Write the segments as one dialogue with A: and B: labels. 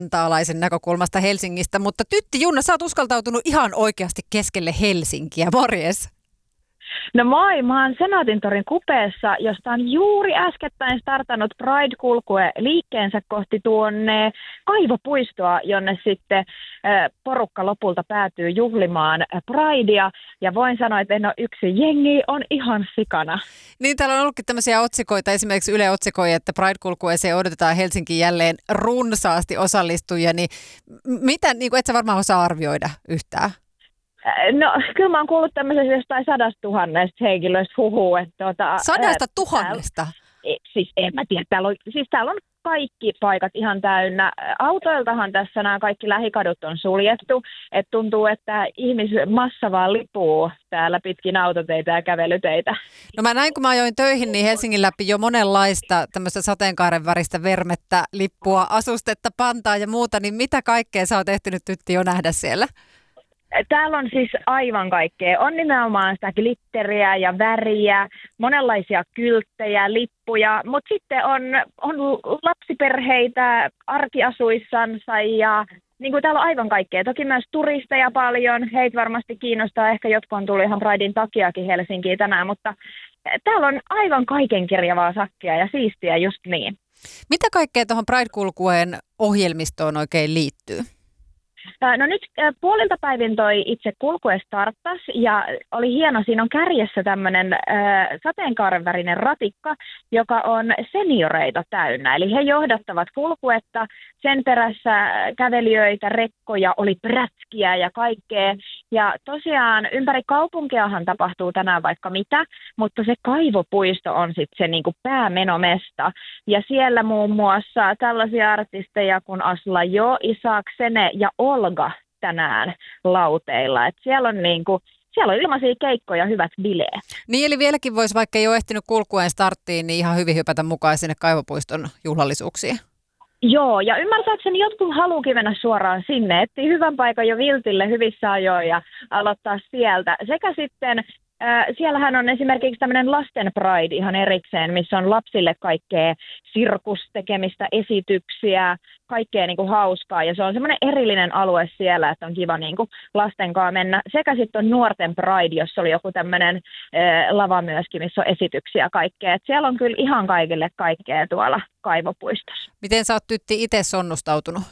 A: vantaalaisen näkökulmasta Helsingistä, mutta Tytti Junna, sä oot uskaltautunut ihan oikeasti keskelle Helsinkiä. Morjes!
B: No moi, mä oon Senaatintorin kupeessa, josta on juuri äskettäin startannut Pride-kulkue liikkeensä kohti tuonne Kaivopuistoa, jonne sitten porukka lopulta päätyy juhlimaan Pridea. Ja voin sanoa, että en ole yksin, jengi on ihan sikana.
A: Niin, täällä on ollutkin tämmöisiä otsikoita, esimerkiksi Yle otsikoi, että Pride-kulkueeseen odotetaan Helsinkiin jälleen runsaasti osallistujia, niin mitä, niin kuin et sä varmaan osaa arvioida yhtään?
B: No, kyllä mä oon kuullut tämmöisestä jostain 100 000 henkilöistä huhuu.
A: 100 000?
B: Siis en mä tiedä. Täällä on kaikki paikat ihan täynnä. Autoiltahan tässä nämä kaikki lähikadut on suljettu. Et tuntuu, että ihmismassa vaan lipuu täällä pitkin autoteitä ja kävelyteitä.
A: No mä näin, kun mä ajoin töihin, niin Helsingin läpi jo monenlaista tämmöistä sateenkaaren väristä vermettä, lippua, asustetta, pantaa ja muuta. Niin mitä kaikkea sä oot ehtinyt, Tytti, jo nähdä siellä?
B: Täällä on siis aivan kaikkea. On nimenomaan sitä glitteriä ja väriä, monenlaisia kylttejä, lippuja, mutta sitten on lapsiperheitä arkiasuissansa ja niin kuin täällä on aivan kaikkea. Toki myös turisteja paljon, heitä varmasti kiinnostaa, ehkä jotkut on tullut ihan Pridein takiakin Helsinkiin tänään, mutta täällä on aivan kaiken kirjavaa sakkia ja siistiä just niin.
A: Mitä kaikkea tuohon Pride-kulkueen ohjelmistoon oikein liittyy?
B: No nyt puolilta päivin toi itse kulkue starttasi ja oli hieno, siinä on kärjessä tämmöinen sateenkaaren värinen ratikka, joka on senioreita täynnä. Eli he johdattavat kulkuetta, sen perässä kävelijöitä, rekkoja, oli prätkiä ja kaikkea. Ja tosiaan ympäri kaupunkiahan tapahtuu tänään vaikka mitä, mutta se Kaivopuisto on sitten se niinku päämenomesta. Ja siellä muun muassa tällaisia artisteja kuin Asla Jo, Isak Sene ja Olga tänään lauteilla. Et siellä on ilmaisia keikkoja, hyvät bileet.
A: Niin, eli vieläkin voisi, vaikka ei ole ehtinyt kulkueen starttiin, niin ihan hyvin hypätä mukaan sinne Kaivopuiston juhlallisuuksiin.
B: Joo, ja ymmärtääkseni jotkut haluukin mennä suoraan sinne, etsii hyvän paikan jo viltille hyvissä ajoin ja aloittaa sieltä. Sekä sitten siellähän on esimerkiksi tämmöinen lasten Pride ihan erikseen, missä on lapsille kaikkea sirkustekemistä, esityksiä, kaikkea niin kuin hauskaa. Ja se on semmoinen erillinen alue siellä, että on kiva niin kuin lasten kanssa mennä. Sekä sitten on nuorten Pride, jossa oli joku tämmöinen lava myöskin, missä on esityksiä kaikkea. Et siellä on kyllä ihan kaikille kaikkea tuolla Kaivopuistossa.
A: Miten sä oot, Tytti, itse sonnustautunut?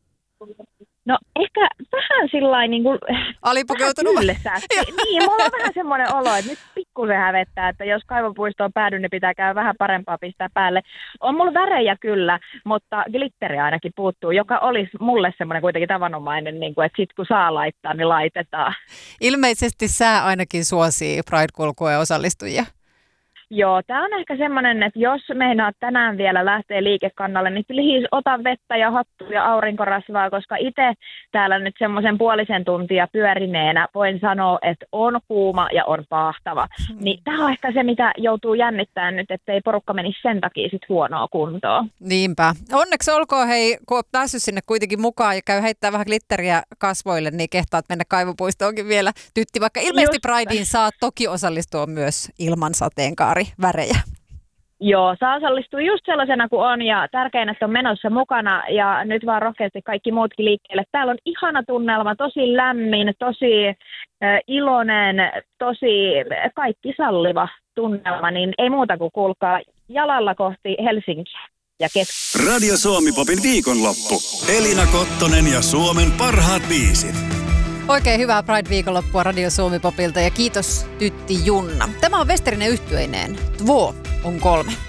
B: No ehkä vähän sillain niin kuin
A: alipukeutunut?
B: Niin, mulla on vähän semmoinen olo, että nyt pikkusen hävettää, että jos Kaivopuistoon päädyn, niin pitää käydä vähän parempaa pistää päälle. On mulla värejä kyllä, mutta glitteriä ainakin puuttuu, joka olisi mulle semmoinen kuitenkin tavanomainen, niin kuin, että sit kun saa laittaa, niin laitetaan. Ilmeisesti
A: sä ainakin suosii Pride-kulkueen osallistujia.
B: Joo, tämä on ehkä semmoinen, että jos meinaat tänään vielä lähteä liikekannalle, niin please ota vettä ja hattua ja aurinkorasvaa, koska itse täällä nyt semmoisen puolisen tuntia pyörineenä voin sanoa, että on kuuma ja on paahtava. Niin tämä on ehkä se, mitä joutuu jännittämään nyt, ettei porukka menisi sen takia sit huonoa kuntoon.
A: Niinpä. Onneksi olkoon, hei, kun olet päässyt sinne kuitenkin mukaan ja käy heittää vähän glitteriä kasvoille, niin kehtaat mennä Kaivopuistoonkin vielä, Tytti, vaikka ilmeisesti Prideen saa toki osallistua myös ilman sateenkaari värejä.
B: Joo, saa osallistua just sellaisena kuin on ja tärkeinä, että on menossa mukana ja nyt vaan rohkeasti kaikki muutkin liikkeelle. Täällä on ihana tunnelma, tosi lämmin, tosi iloinen, tosi kaikki salliva tunnelma, niin ei muuta kuin kuulkaa jalalla kohti Helsinkiä. Ja
C: Radio Suomi-popin viikonloppu. Elina Kottonen ja Suomen parhaat biisit.
A: Oikein hyvää Pride-viikonloppua Radio Suomi-popilta ja kiitos Tytti Junna. Tämä on Westerinen yhtyeineen. Två on 3.